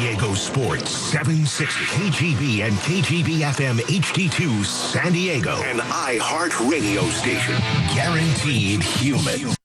Diego Sports 760 KGB and KGB FM HD2 San Diego, an iHeart radio station. Guaranteed human.